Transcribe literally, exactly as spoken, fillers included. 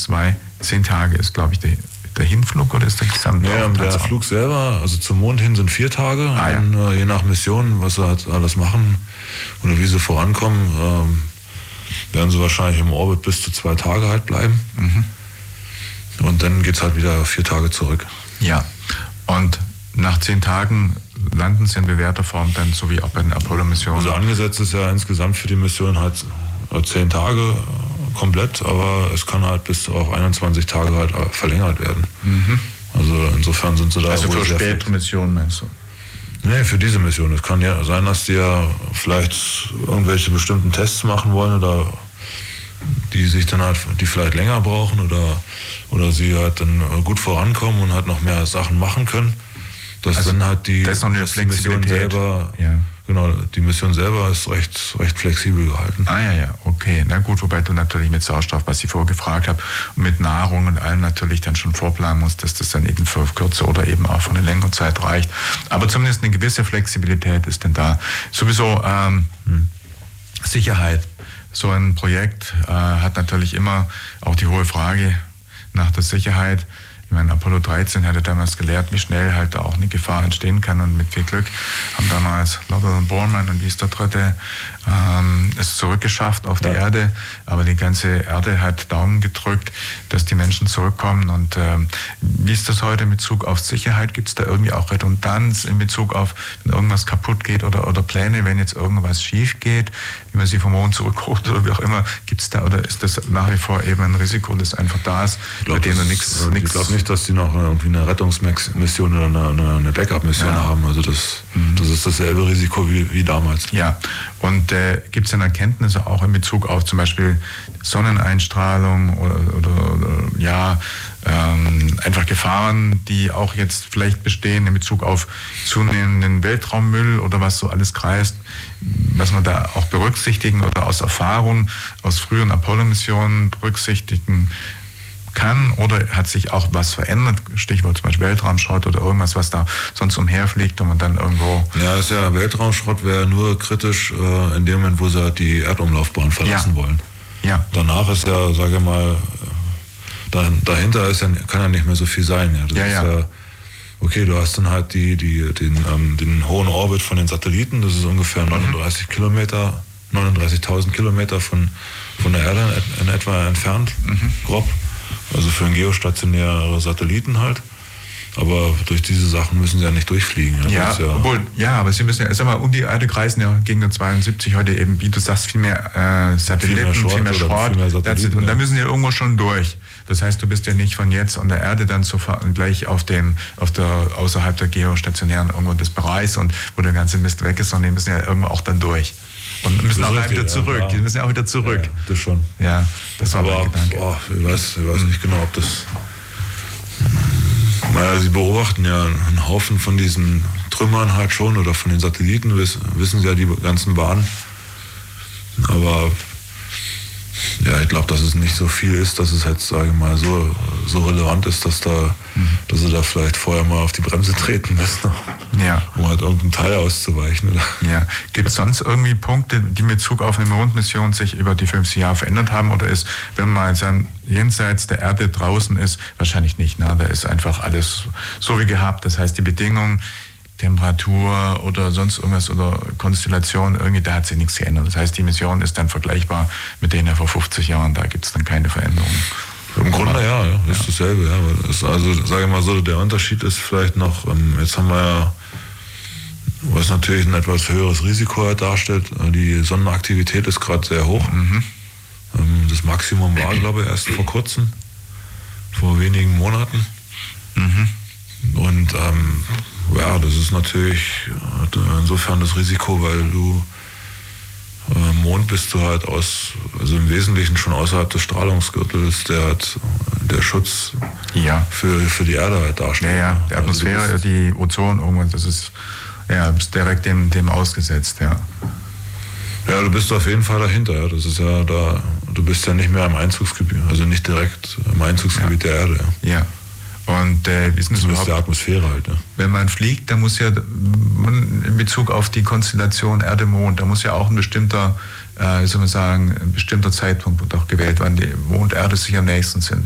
zwei, zehn Tage ist, glaube ich, der, der Hinflug oder ist der gesamte? Ja, der Flug selber, also zum Mond hin sind vier Tage. Ah, ja. Und, äh, je nach Mission, was sie halt alles machen oder wie sie vorankommen, ähm, werden sie wahrscheinlich im Orbit bis zu zwei Tage halt bleiben. Mhm. Und dann geht es halt wieder vier Tage zurück. Ja, und nach zehn Tagen landen sie in bewährter Form dann, so wie auch bei den Apollo-Missionen? Also angesetzt ist ja insgesamt für die Mission halt zehn Tage komplett, aber es kann halt bis auf einundzwanzig Tage halt verlängert werden. Mhm. Also insofern sind sie da... Also für spätere Missionen meinst du? Nee, für diese Mission. Es kann ja sein, dass die ja vielleicht irgendwelche bestimmten Tests machen wollen oder die sich dann halt, die vielleicht länger brauchen oder, oder sie halt dann gut vorankommen und halt noch mehr Sachen machen können. Dass also dann halt die, das ist noch eine die Mission selber, ja. Genau, die Mission selber ist recht, recht flexibel gehalten. Ah ja, ja, okay. Na gut, wobei du natürlich mit Sauerstoff, was ich vorher gefragt habe, und mit Nahrung und allem natürlich dann schon vorplanen musst, dass das dann eben für kürzer oder eben auch für eine längere Zeit reicht. Aber zumindest eine gewisse Flexibilität ist denn da. Sowieso ähm, hm. Sicherheit. So ein Projekt äh, hat natürlich immer auch die hohe Frage nach der Sicherheit. Ich meine, Apollo dreizehn hatte damals gelehrt, wie schnell halt da auch eine Gefahr entstehen kann, und mit viel Glück haben damals Lovell und Borman und wie ist der dritte ähm, es zurückgeschafft auf die ja. Erde, aber die ganze Erde hat Daumen gedrückt, dass die Menschen zurückkommen. Und ähm, wie ist das heute in Bezug auf Sicherheit? Gibt es da irgendwie auch Redundanz in Bezug auf, wenn irgendwas kaputt geht oder, oder Pläne, wenn jetzt irgendwas schief geht, wie man sie vom Mond zurückholt oder wie auch immer, gibt es da, oder ist das nach wie vor eben ein Risiko, das einfach da ist, glaub, bei dem nichts... Ich glaube nicht, dass die noch irgendwie eine Rettungsmission oder eine, eine Backup-Mission ja. haben. Also das, mhm. das ist dasselbe Risiko wie, wie damals. Ja, und äh, gibt es denn Erkenntnisse auch in Bezug auf zum Beispiel Sonneneinstrahlung oder, oder, oder ja, ähm, einfach Gefahren, die auch jetzt vielleicht bestehen in Bezug auf zunehmenden Weltraummüll oder was so alles kreist, was man da auch berücksichtigen oder aus Erfahrung aus früheren Apollo-Missionen berücksichtigen kann, oder hat sich auch was verändert? Stichwort zum Beispiel Weltraumschrott oder irgendwas, was da sonst umherfliegt und man dann irgendwo... Ja, ist ja, Weltraumschrott wäre nur kritisch äh, in dem Moment, wo sie halt die Erdumlaufbahn verlassen ja. wollen. Ja. Danach ist ja, sage ich mal, da, dahinter ist ja, kann ja nicht mehr so viel sein. Ja, das ja, ist ja. ja okay, du hast dann halt die, die, den, ähm, den hohen Orbit von den Satelliten, das ist ungefähr mhm. neununddreißig Kilometer, neununddreißigtausend Kilometer von, von der Erde in etwa entfernt, mhm. grob. Also für einen geostationäre Satelliten halt. Aber durch diese Sachen müssen sie ja nicht durchfliegen. Also ja, ja, obwohl, ja, aber sie müssen ja, sag mal, um die Erde kreisen ja gegen den zweiundsiebzig heute eben, wie du sagst, viel mehr äh, Satelliten, viel mehr Schrott. Viel mehr Schrott viel mehr Satelliten, und ja. da müssen ja irgendwo schon durch. Das heißt, du bist ja nicht von jetzt an der Erde dann sofort gleich auf den, auf der, außerhalb der geostationären irgendwo des Bereichs und wo der ganze Mist weg ist, sondern die müssen ja irgendwo auch dann durch. Und müssen auch wieder zurück. Ja. Die müssen ja auch wieder zurück. Ja, das schon. Ja, das war aber mein Gedanke. Boah, ich weiß, ich weiß nicht genau, ob das... Naja, sie beobachten ja einen Haufen von diesen Trümmern halt schon, oder von den Satelliten, wissen sie ja die ganzen Bahnen. Aber ja, ich glaube, dass es nicht so viel ist, dass es halt, sage ich mal, so, so relevant ist, dass da, mhm. dass sie da vielleicht vorher mal auf die Bremse treten müssen, ja. um halt irgendein Teil auszuweichen. Oder? Ja. Gibt es sonst irgendwie Punkte, die mit Bezug auf eine Mondmission sich über die fünfzig Jahre verändert haben? Oder ist, wenn man jetzt dann jenseits der Erde draußen ist, wahrscheinlich nicht, ne? Da ist einfach alles so wie gehabt. Das heißt, die Bedingungen, Temperatur oder sonst irgendwas oder Konstellation, irgendwie, da hat sich nichts geändert. Das heißt, die Mission ist dann vergleichbar mit denen vor fünfzig Jahren, da gibt es dann keine Veränderungen. Im Grunde ja, ja, ist ja. dasselbe. Ja. Das, also sage ich mal so, der Unterschied ist vielleicht noch, jetzt haben wir ja, was natürlich ein etwas höheres Risiko darstellt, die Sonnenaktivität ist gerade sehr hoch. Mhm. Das Maximum war, glaube ich, erst vor kurzem, vor wenigen Monaten. Mhm. Und ähm, ja, das ist natürlich insofern das Risiko, weil du äh, Mond bist du halt aus, also im Wesentlichen schon außerhalb des Strahlungsgürtels, der halt der Schutz ja. für, für die Erde halt darstellt. Ja, ja, die Atmosphäre, also die Ozon, irgendwas, das ist, ja, bist direkt dem, dem ausgesetzt, ja. Ja, du bist auf jeden Fall dahinter, ja. Das ist ja da, du bist ja nicht mehr im Einzugsgebiet, also nicht direkt im Einzugsgebiet ja. der Erde. Ja. ja. Und äh, wissen Sie überhaupt, der Atmosphäre halt, ne? Wenn man fliegt, da muss ja man, in Bezug auf die Konstellation Erde-Mond, da muss ja auch ein bestimmter, äh, wie soll man sagen, ein bestimmter Zeitpunkt auch gewählt werden, die Mond und Erde sich am nächsten sind.